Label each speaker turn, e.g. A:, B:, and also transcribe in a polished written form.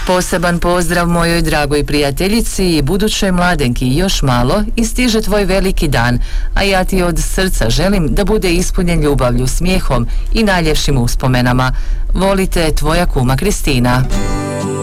A: Poseban pozdrav mojoj dragoj prijateljici i budućoj mladenki još malo i stiže tvoj veliki dan, a ja ti od srca želim da bude ispunjen ljubavlju, smijehom i najljepšim uspomenama. Volite, tvoja kuma Kristina.